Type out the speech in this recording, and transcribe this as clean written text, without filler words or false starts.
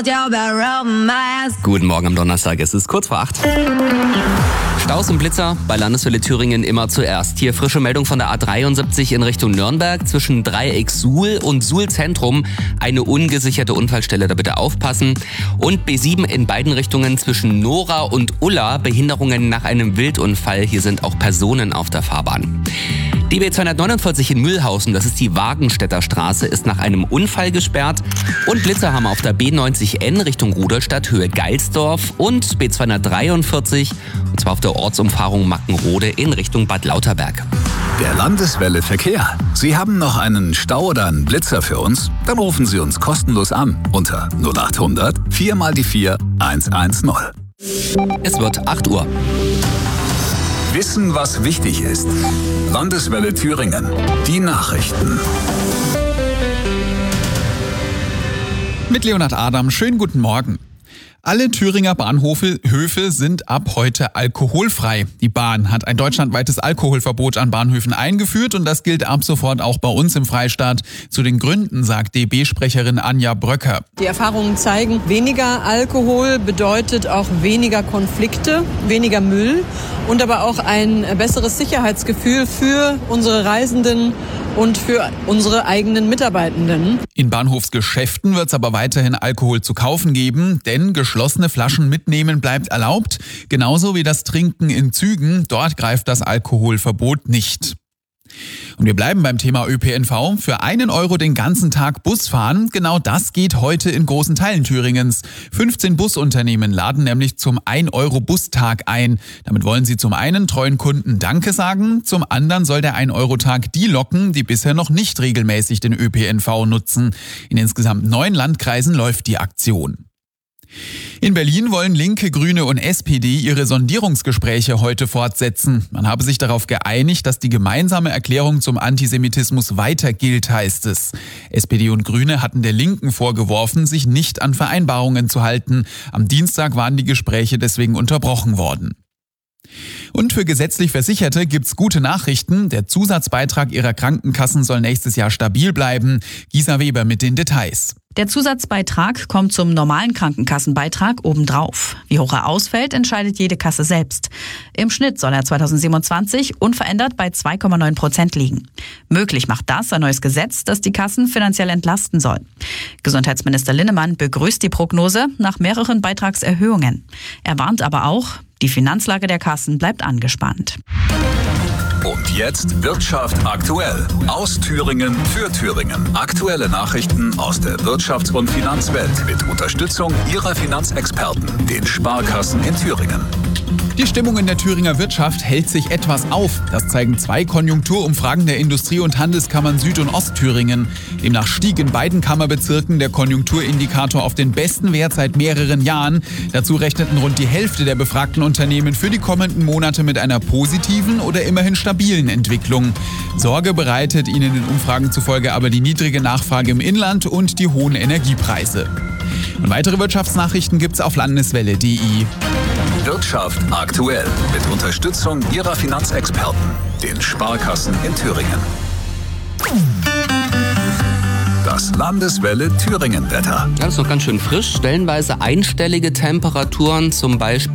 Guten Morgen am Donnerstag, es ist kurz vor 8. Staus und Blitzer bei Landeswelle Thüringen immer zuerst. Hier frische Meldung von der A73 in Richtung Nürnberg zwischen Dreieck Suhl und Suhl Zentrum. Eine ungesicherte Unfallstelle, da bitte aufpassen. Und B7 in beiden Richtungen zwischen Nora und Ulla. Behinderungen nach einem Wildunfall. Hier sind auch Personen auf der Fahrbahn. Die B249 in Mühlhausen, das ist die Wagenstädter Straße, ist nach einem Unfall gesperrt. Und Blitzer haben auf der B90N Richtung Rudolstadt, Höhe Geilsdorf und B243, und zwar auf der Ortsumfahrung Mackenrode in Richtung Bad Lauterberg. Der Landeswelle Verkehr. Sie haben noch einen Stau oder einen Blitzer für uns? Dann rufen Sie uns kostenlos an unter 0800 4 mal die 4 110. Es wird 8 Uhr. Wissen, was wichtig ist. Landeswelle Thüringen. Die Nachrichten. Mit Leonhard Adam, schönen guten Morgen. Alle Thüringer Bahnhöfe sind ab heute alkoholfrei. Die Bahn hat ein deutschlandweites Alkoholverbot an Bahnhöfen eingeführt und das gilt ab sofort auch bei uns im Freistaat. Zu den Gründen sagt DB-Sprecherin Anja Bröcker. Die Erfahrungen zeigen, weniger Alkohol bedeutet auch weniger Konflikte, weniger Müll und aber auch ein besseres Sicherheitsgefühl für unsere Reisenden und für unsere eigenen Mitarbeitenden. In Bahnhofsgeschäften wird es aber weiterhin Alkohol zu kaufen geben, denn geschlossene Flaschen mitnehmen bleibt erlaubt, genauso wie das Trinken in Zügen. Dort greift das Alkoholverbot nicht. Und wir bleiben beim Thema ÖPNV. Für 1 Euro den ganzen Tag Bus fahren, genau das geht heute in großen Teilen Thüringens. 15 Busunternehmen laden nämlich zum 1-Euro-Bustag ein. Damit wollen sie zum einen treuen Kunden Danke sagen, zum anderen soll der 1-Euro-Tag die locken, die bisher noch nicht regelmäßig den ÖPNV nutzen. In insgesamt 9 Landkreisen läuft die Aktion. In Berlin wollen Linke, Grüne und SPD ihre Sondierungsgespräche heute fortsetzen. Man habe sich darauf geeinigt, dass die gemeinsame Erklärung zum Antisemitismus weiter gilt, heißt es. SPD und Grüne hatten der Linken vorgeworfen, sich nicht an Vereinbarungen zu halten. Am Dienstag waren die Gespräche deswegen unterbrochen worden. Und für gesetzlich Versicherte gibt's gute Nachrichten. Der Zusatzbeitrag ihrer Krankenkassen soll nächstes Jahr stabil bleiben. Gisa Weber mit den Details. Der Zusatzbeitrag kommt zum normalen Krankenkassenbeitrag obendrauf. Wie hoch er ausfällt, entscheidet jede Kasse selbst. Im Schnitt soll er 2027 unverändert bei 2,9% liegen. Möglich macht das ein neues Gesetz, das die Kassen finanziell entlasten soll. Gesundheitsminister Linnemann begrüßt die Prognose nach mehreren Beitragserhöhungen. Er warnt aber auch, die Finanzlage der Kassen bleibt angespannt. Und jetzt Wirtschaft aktuell. Aus Thüringen für Thüringen. Aktuelle Nachrichten aus der Wirtschafts- und Finanzwelt mit Unterstützung Ihrer Finanzexperten, den Sparkassen in Thüringen. Die Stimmung in der Thüringer Wirtschaft hält sich etwas auf. Das zeigen 2 Konjunkturumfragen der Industrie- und Handelskammern Süd- und Ostthüringen. Demnach stieg in beiden Kammerbezirken der Konjunkturindikator auf den besten Wert seit mehreren Jahren. Dazu rechneten rund die Hälfte der befragten Unternehmen für die kommenden Monate mit einer positiven oder immerhin stabilen Entwicklung. Sorge bereitet ihnen den Umfragen zufolge aber die niedrige Nachfrage im Inland und die hohen Energiepreise. Und weitere Wirtschaftsnachrichten gibt's auf landeswelle.de. Wirtschaft aktuell mit Unterstützung Ihrer Finanzexperten, den Sparkassen in Thüringen. Das Landeswelle Thüringen-Wetter. Ja, das ist noch ganz schön frisch. Stellenweise einstellige Temperaturen, zum Beispiel